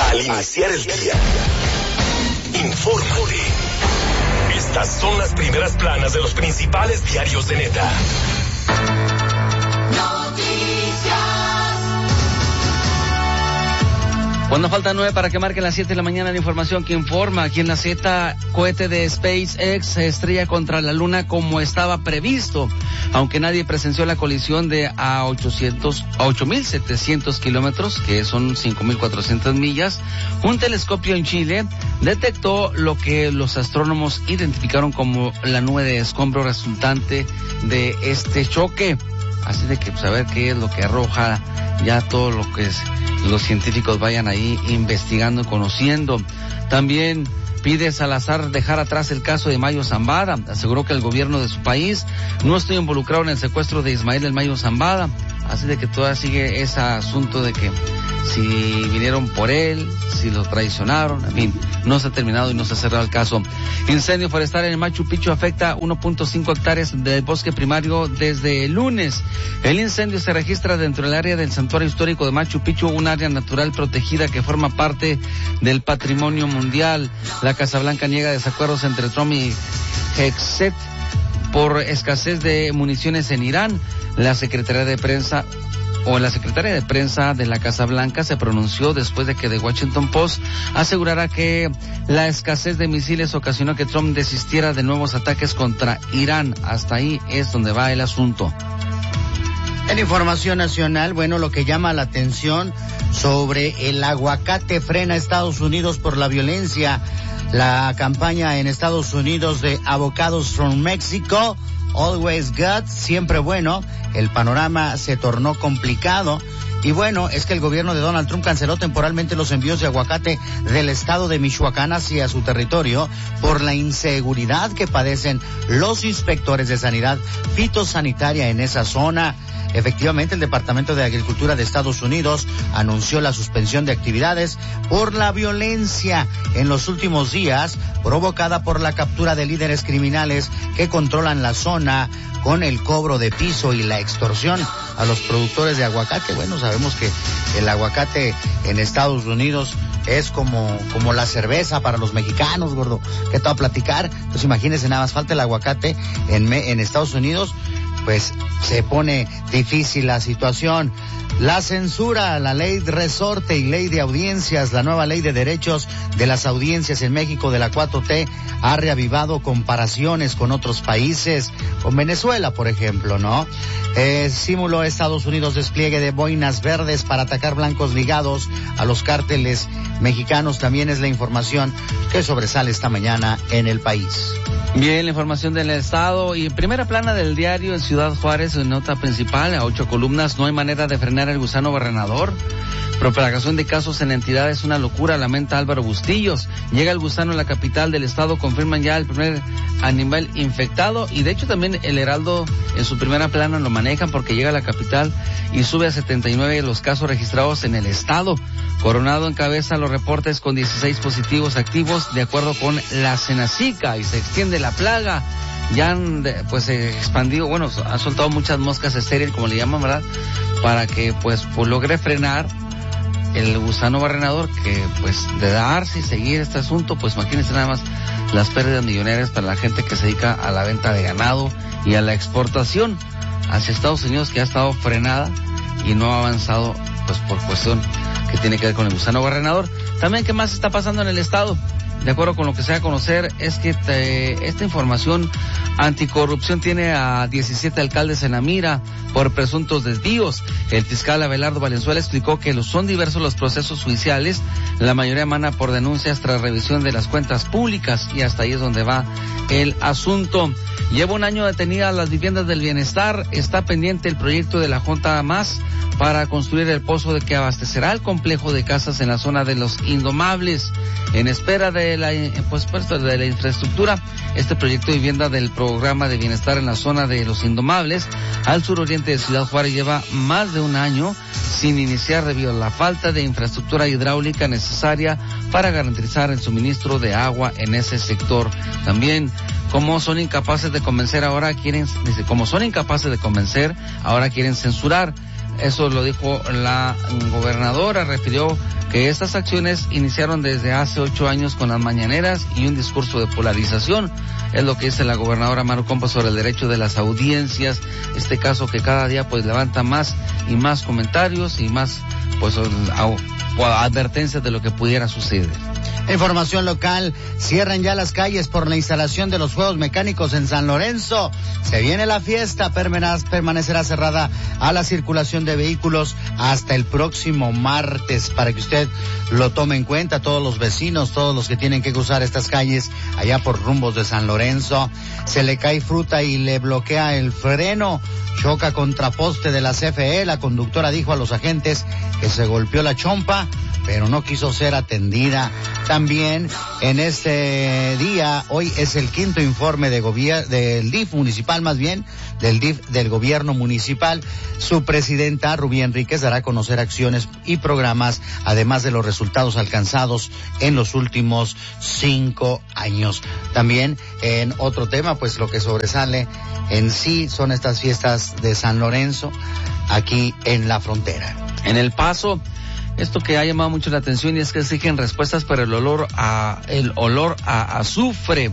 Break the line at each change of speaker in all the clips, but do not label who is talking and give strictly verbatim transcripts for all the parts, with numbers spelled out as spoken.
Al iniciar el día, infórmate. Estas son las primeras planas de los principales diarios de Neta.
Cuando falta nueve para que marquen las siete de la mañana, la información que informa aquí en la Z, cohete de SpaceX se estrella contra la luna como estaba previsto, aunque nadie presenció la colisión de a ochocientos, a ocho mil setecientos kilómetros, que son cinco mil cuatrocientas millas. Un telescopio en Chile detectó lo que los astrónomos identificaron como la nube de escombro resultante de este choque. Así de que, pues, a ver qué es lo que arroja ya todo lo que es, los científicos vayan ahí investigando y conociendo. También pide Salazar dejar atrás el caso de Mayo Zambada. Aseguró que el gobierno de su país no está involucrado en el secuestro de Ismael El Mayo Zambada. Así de que todavía sigue ese asunto de que si vinieron por él, si lo traicionaron, en fin, no se ha terminado y no se ha cerrado el caso. Incendio forestal en el Machu Picchu afecta uno punto cinco hectáreas del bosque primario desde el lunes. El incendio se registra dentro del área del santuario histórico de Machu Picchu, un área natural protegida que forma parte del patrimonio mundial. La Casa Blanca niega desacuerdos entre Trump y Hexet por escasez de municiones en Irán. La Secretaría de Prensa o la secretaria de prensa de la Casa Blanca se pronunció después de que The Washington Post asegurara que la escasez de misiles ocasionó que Trump desistiera de nuevos ataques contra Irán. Hasta ahí es donde va el asunto.
En información nacional, bueno, lo que llama la atención sobre el aguacate frena a Estados Unidos por la violencia. La campaña en Estados Unidos de Avocados from Mexico, Always Good, siempre bueno. El panorama se tornó complicado. Y bueno, es que el gobierno de Donald Trump canceló temporalmente los envíos de aguacate del estado de Michoacán hacia su territorio por la inseguridad que padecen los inspectores de sanidad fitosanitaria en esa zona. Efectivamente, el Departamento de Agricultura de Estados Unidos anunció la suspensión de actividades por la violencia en los últimos días provocada por la captura de líderes criminales que controlan la zona con el cobro de piso y la extorsión a los productores de aguacate. Bueno, sabemos que el aguacate en Estados Unidos es como, como la cerveza para los mexicanos, gordo. ¿Qué te va a platicar? Entonces imagínense, nada más falta el aguacate en, en Estados Unidos, pues se pone difícil la situación. La censura, la ley de resorte y ley de audiencias, la nueva ley de derechos de las audiencias en México de la cuatro T ha reavivado comparaciones con otros países, con Venezuela, por ejemplo, ¿no? Eh, simuló Estados Unidos despliegue de boinas verdes para atacar blancos ligados a los cárteles mexicanos. También es la información que sobresale esta mañana en el país.
Bien, la información del Estado y primera plana del diario en Ciudad Juárez, en nota principal, a ocho columnas, no hay manera de frenar el gusano barrenador. Propagación de casos en la entidad es una locura, lamenta Álvaro Bustillos. Llega el gusano a la capital del estado, confirman ya el primer animal infectado y de hecho también el Heraldo en su primera plana lo manejan porque llega a la capital y sube a setenta y nueve los casos registrados en el estado. Coronado encabeza los reportes con dieciséis positivos activos de acuerdo con la Senacica y se extiende la plaga. Ya han pues se expandido, bueno, han soltado muchas moscas estériles, como le llaman, ¿verdad? Para que pues, pues logre frenar el gusano barrenador, que pues de darse y seguir este asunto, pues imagínense nada más las pérdidas millonarias para la gente que se dedica a la venta de ganado y a la exportación hacia Estados Unidos, que ha estado frenada y no ha avanzado pues por cuestión que tiene que ver con el gusano barrenador. También, ¿qué más está pasando en el estado? De acuerdo con lo que se da a conocer, es que te, esta información anticorrupción tiene a diecisiete alcaldes en la mira por presuntos desvíos. El fiscal Abelardo Valenzuela explicó que son diversos los procesos judiciales, la mayoría emana por denuncias tras revisión de las cuentas públicas y hasta ahí es donde va el asunto. Lleva un año detenida las viviendas del bienestar, está pendiente el proyecto de la Junta Más para construir el pozo de que abastecerá el complejo de casas en la zona de los Indomables. En espera de la, pues, de la infraestructura, este proyecto de vivienda del programa de bienestar en la zona de los Indomables, al suroriente de Ciudad Juárez, lleva más de un año sin iniciar debido a la falta de infraestructura hidráulica necesaria para garantizar el suministro de agua en ese sector. También, como son incapaces de convencer, ahora quieren, dice, como son incapaces de convencer, ahora quieren censurar. Eso lo dijo la gobernadora, refirió que estas acciones iniciaron desde hace ocho años con las mañaneras y un discurso de polarización. Es lo que dice la gobernadora Maru Compa sobre el derecho de las audiencias, este caso que cada día pues levanta más y más comentarios y más pues advertencias de lo que pudiera suceder.
Información local, cierran ya las calles por la instalación de los juegos mecánicos en San Lorenzo. Se viene la fiesta, permanecerá cerrada a la circulación de vehículos hasta el próximo martes, para que usted lo tome en cuenta, todos los vecinos, todos los que tienen que cruzar estas calles allá por rumbos de San Lorenzo. Se le cae fruta y le bloquea el freno, choca contra poste de la C F E, la conductora dijo a los agentes que se golpeó la chompa, pero no quiso ser atendida. También en este día, hoy es el quinto informe de gobier- del D I F municipal, más bien, del D I F del gobierno municipal. Su presidenta, Rubí Enríquez, dará a conocer acciones y programas, además de los resultados alcanzados en los últimos cinco años. También, en otro tema, pues lo que sobresale en sí son estas fiestas de San Lorenzo, aquí en la frontera.
En El Paso, esto que ha llamado mucho la atención y es que exigen respuestas para el olor a el olor a azufre.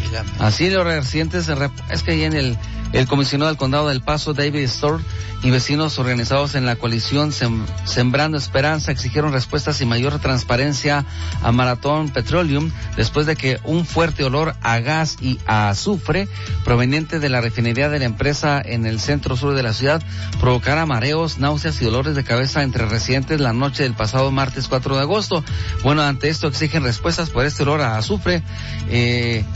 Así los residentes, es que ahí en el el comisionado del condado del Paso, David Storr, y vecinos organizados en la coalición Sem, Sembrando Esperanza exigieron respuestas y mayor transparencia a Marathon Petroleum después de que un fuerte olor a gas y a azufre proveniente de la refinería de la empresa en el centro sur de la ciudad provocara mareos, náuseas y dolores de cabeza entre residentes la noche del pasado martes cuatro de agosto. Bueno, ante esto exigen respuestas por este olor a azufre, eh,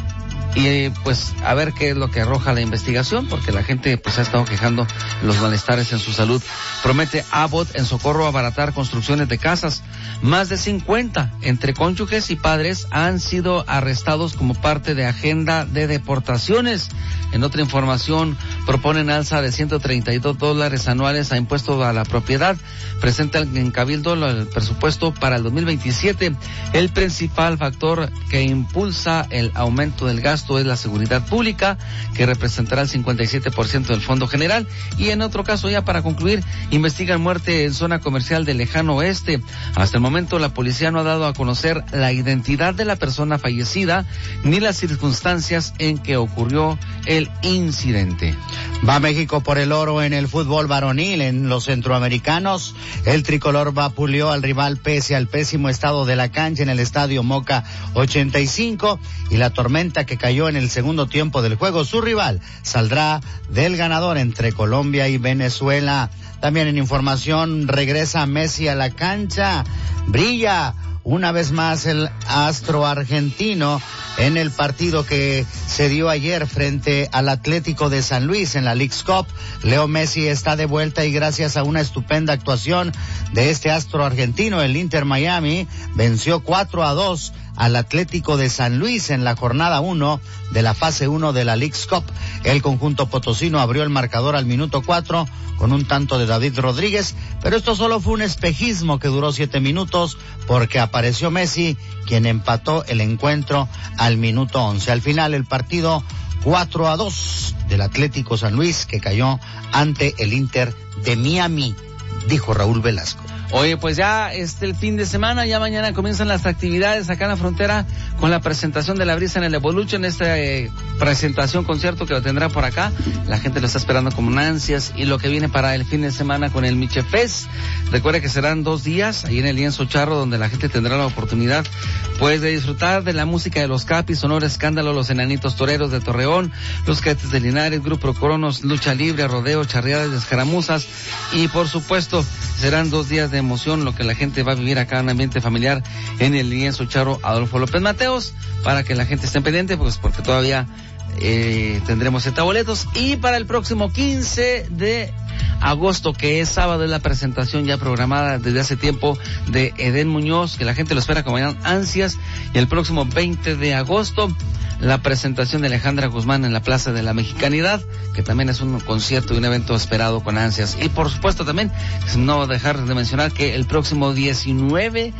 y pues a ver qué es lo que arroja la investigación, porque la gente pues ha estado quejando los malestares en su salud. Promete Abbott en Socorro abaratar construcciones de casas. Más de cincuenta entre cónyuges y padres han sido arrestados como parte de agenda de deportaciones. En otra información, proponen alza de ciento treinta y dos dólares anuales a impuesto a la propiedad. Presentan en Cabildo el presupuesto para el dos mil veintisiete. El principal factor que impulsa el aumento del gasto es la seguridad pública, que representará el cincuenta y siete por ciento del fondo general. Y en otro caso, ya para concluir, investigan muerte en zona comercial del Lejano Oeste. Hasta el momento, la policía no ha dado a conocer la identidad de la persona fallecida ni las circunstancias en que ocurrió el incidente.
Va México por el oro en el fútbol varonil. En los centroamericanos, el tricolor vapuleó al rival pese al pésimo estado de la cancha en el estadio Moca ochenta y cinco y la tormenta que cayó en el segundo tiempo del juego. Su rival saldrá del ganador entre Colombia y Venezuela. También en información, regresa Messi a la cancha. Brilla una vez más el astro argentino en el partido que se dio ayer frente al Atlético de San Luis en la Leagues Cup. Leo Messi está de vuelta y gracias a una estupenda actuación de este astro argentino, el Inter Miami venció cuatro a dos al Atlético de San Luis en la jornada uno de la fase uno de la Leagues Cup. El conjunto potosino abrió el marcador al minuto cuatro con un tanto de David Rodríguez, pero esto solo fue un espejismo que duró siete minutos porque apareció Messi, quien empató el encuentro al minuto once. Al final el partido cuatro a dos del Atlético San Luis, que cayó ante el Inter de Miami, dijo Raúl Velasco.
Oye, pues ya este el fin de semana, ya mañana comienzan las actividades acá en la frontera con la presentación de La Brisa en el Evolution, esta eh, presentación, concierto que lo tendrá por acá. La gente lo está esperando con ansias, y lo que viene para el fin de semana con el Miche Fest. Recuerda que serán dos días ahí en el Lienzo Charro, donde la gente tendrá la oportunidad pues de disfrutar de la música de los Capis, Sonora Escándalo, los Enanitos Toreros de Torreón, los Cadetes de Linares, Grupo Cronos, Lucha Libre, Rodeo, Charreadas de Escaramuzas, y por supuesto serán dos días de emoción, lo que la gente va a vivir acá en un ambiente familiar en el Lienzo Charro Adolfo López Mateos, para que la gente esté pendiente, pues porque todavía eh, tendremos setenta boletos. Y para el próximo quince de agosto, que es sábado, es la presentación ya programada desde hace tiempo de Edén Muñoz, que la gente lo espera con ansias. Y el próximo veinte de agosto, la presentación de Alejandra Guzmán en la Plaza de la Mexicanidad, que también es un concierto y un evento esperado con ansias. Y por supuesto también, no dejar de mencionar que el próximo diecinueve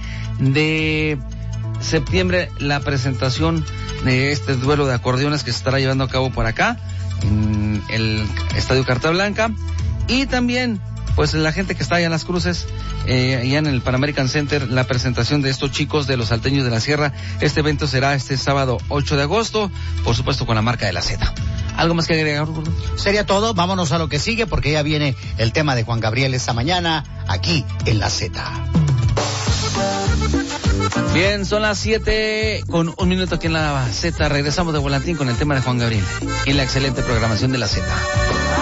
de septiembre, la presentación de este duelo de acordeones que se estará llevando a cabo por acá, en el Estadio Carta Blanca. Y también pues la gente que está allá en Las Cruces, eh, allá en el Pan American Center, la presentación de estos chicos de los Salteños de la Sierra. Este evento será este sábado ocho de agosto, por supuesto con la marca de la Z. ¿Algo más que agregar, Gordo?
Sería todo, vámonos a lo que sigue porque ya viene el tema de Juan Gabriel esta mañana, aquí en la Z.
Bien, son las siete con un minuto aquí en la Z. Regresamos de volantín con el tema de Juan Gabriel y la excelente programación de la Z.